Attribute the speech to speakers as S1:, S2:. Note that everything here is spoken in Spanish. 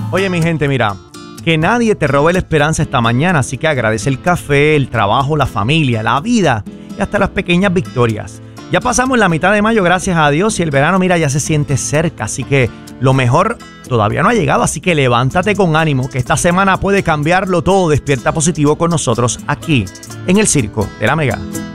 S1: Oye, mi gente, mira, que nadie te robe la esperanza esta mañana, así que agradece el café, el trabajo, la familia, la vida y hasta las pequeñas victorias. Ya pasamos la mitad de mayo, gracias a Dios, y el verano, mira, ya se siente cerca, así que lo mejor todavía no ha llegado, así que levántate con ánimo, que esta semana puede cambiarlo todo. Despierta positivo con nosotros aquí, en el Circo de la Mega.